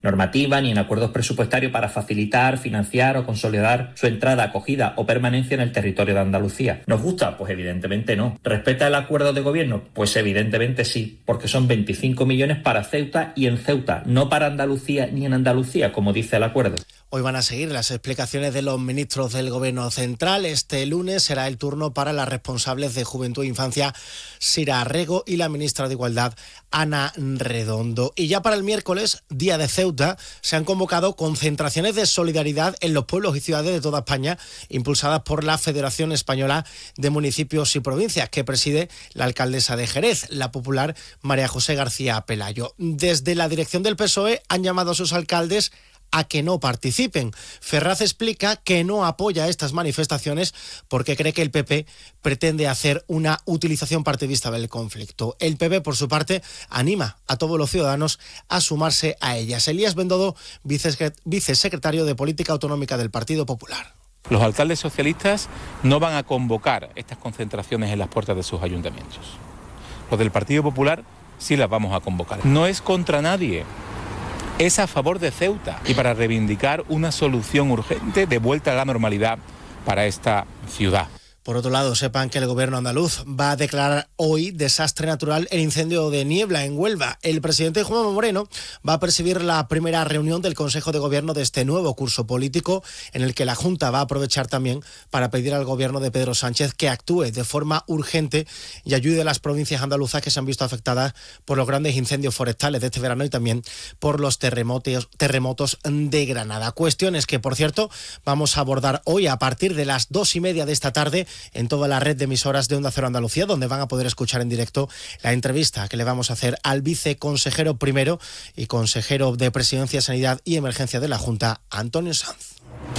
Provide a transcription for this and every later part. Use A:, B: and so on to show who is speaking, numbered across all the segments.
A: normativa ni en acuerdos presupuestarios para facilitar, financiar o consolidar su entrada, acogida o permanencia en el territorio de Andalucía. ¿Nos gusta? Pues evidentemente no. ¿Respeta el acuerdo de gobierno? Pues evidentemente sí, porque son 25 millones para Ceuta y en Ceuta, no para Andalucía ni en Andalucía, como dice el acuerdo.
B: Hoy van a seguir las explicaciones de los ministros del Gobierno Central. Este lunes será el turno para las responsables de Juventud e Infancia, Sira Rego, y la ministra de Igualdad, Ana Redondo. Y ya para el miércoles, Día de Ceuta, se han convocado concentraciones de solidaridad en los pueblos y ciudades de toda España, impulsadas por la Federación Española de Municipios y Provincias, que preside la alcaldesa de Jerez, la popular María José García Pelayo. Desde la dirección del PSOE han llamado a sus alcaldes a que no participen. Ferraz explica que no apoya estas manifestaciones porque cree que el PP pretende hacer una utilización partidista del conflicto. El PP, por su parte, anima a todos los ciudadanos a sumarse a ellas. Elías Bendodo, vicesecretario de Política Autonómica del Partido Popular.
C: Los alcaldes socialistas no van a convocar estas concentraciones en las puertas de sus ayuntamientos. Los del Partido Popular sí las vamos a convocar. No es contra nadie. Es a favor de Ceuta y para reivindicar una solución urgente de vuelta a la normalidad para esta ciudad.
B: Por otro lado, sepan que el gobierno andaluz va a declarar hoy desastre natural el incendio de Niebla en Huelva. El presidente Juanma Moreno va a presidir la primera reunión del Consejo de Gobierno de este nuevo curso político, en el que la Junta va a aprovechar también para pedir al gobierno de Pedro Sánchez que actúe de forma urgente y ayude a las provincias andaluzas que se han visto afectadas por los grandes incendios forestales de este verano y también por los terremotos de Granada. Cuestiones que, por cierto, vamos a abordar hoy a partir de las 2:30 de esta tarde en toda la red de emisoras de Onda Cero Andalucía, donde van a poder escuchar en directo la entrevista que le vamos a hacer al viceconsejero primero y consejero de Presidencia, Sanidad y Emergencia de la Junta, Antonio Sanz.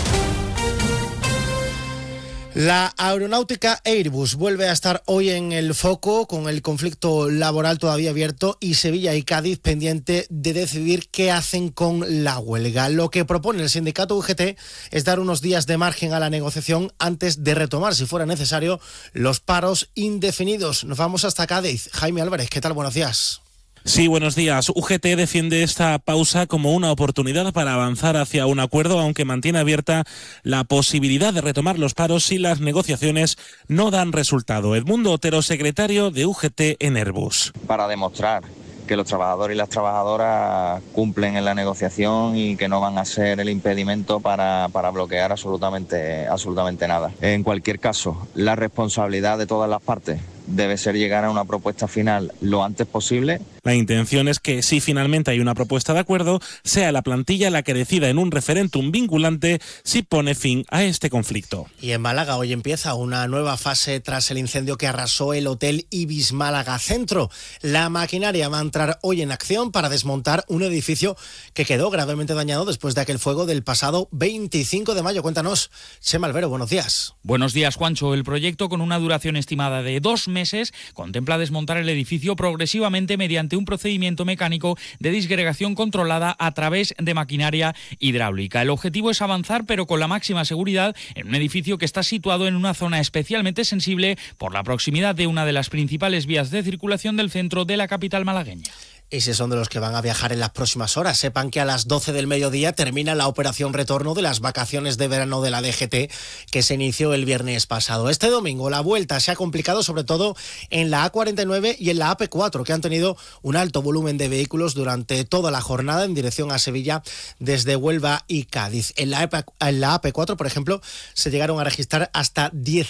B: La aeronáutica Airbus vuelve a estar hoy en el foco, con el conflicto laboral todavía abierto y Sevilla y Cádiz pendiente de decidir qué hacen con la huelga. Lo que propone el sindicato UGT es dar unos días de margen a la negociación antes de retomar, si fuera necesario, los paros indefinidos. Nos vamos hasta Cádiz. Jaime Álvarez, ¿qué tal? Buenos días.
D: Sí, buenos días. UGT defiende esta pausa como una oportunidad para avanzar hacia un acuerdo, aunque mantiene abierta la posibilidad de retomar los paros si las negociaciones no dan resultado. Edmundo Otero, secretario de UGT en Airbus.
E: Para demostrar que los trabajadores y las trabajadoras cumplen en la negociación y que no van a ser el impedimento para bloquear absolutamente nada. En cualquier caso, la responsabilidad de todas las partes debe ser llegar a una propuesta final lo antes posible.
D: La intención es que, si finalmente hay una propuesta de acuerdo, sea la plantilla la que decida en un referéndum vinculante si pone fin a este conflicto.
B: Y en Málaga hoy empieza una nueva fase tras el incendio que arrasó el Hotel Ibis Málaga Centro. La maquinaria va a entrar hoy en acción para desmontar un edificio que quedó gravemente dañado después de aquel fuego del pasado 25 de mayo. Cuéntanos, Chema Albero, buenos días.
F: Buenos días, Juancho. El proyecto, con una duración estimada de 2 meses, contempla desmontar el edificio progresivamente mediante un procedimiento mecánico de disgregación controlada a través de maquinaria hidráulica. El objetivo es avanzar, pero con la máxima seguridad, en un edificio que está situado en una zona especialmente sensible por la proximidad de una de las principales vías de circulación del centro de la capital malagueña.
B: Y si son de los que van a viajar en las próximas horas, sepan que a las 12 del mediodía termina la operación retorno de las vacaciones de verano de la DGT, que se inició el viernes pasado. Este domingo la vuelta se ha complicado sobre todo en la A49 y en la AP4, que han tenido un alto volumen de vehículos durante toda la jornada en dirección a Sevilla desde Huelva y Cádiz. En la AP4, por ejemplo, se llegaron a registrar hasta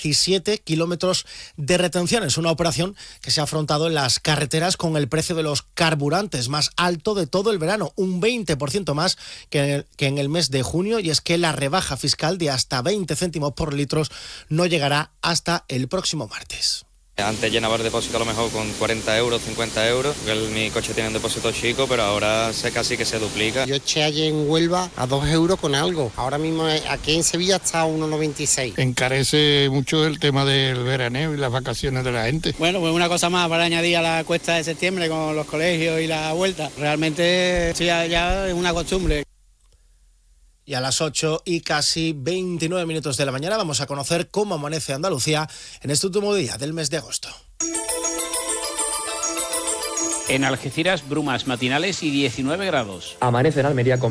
B: 17 kilómetros de retenciones, una operación que se ha afrontado en las carreteras con el precio de los carburantes más alto de todo el verano, un 20% más que en el mes de junio, y es que la rebaja fiscal de hasta 20 céntimos por litro no llegará hasta el próximo martes.
G: Antes llenaba el depósito a lo mejor con 40 euros, 50 euros, porque mi coche tiene un depósito chico, pero ahora casi que se duplica.
H: Yo eché ayer en Huelva a 2 euros con algo. Ahora mismo aquí en Sevilla está a 1,96.
I: Encarece mucho el tema del veraneo y las vacaciones de la gente.
J: Bueno, pues una cosa más para añadir a la cuesta de septiembre con los colegios y la vuelta. Realmente esto ya es una costumbre.
B: Y a las 8 y casi 29 minutos de la mañana vamos a conocer cómo amanece Andalucía en este último día del mes de agosto.
K: En Algeciras, brumas matinales y 19 grados.
L: Amanece en Almería con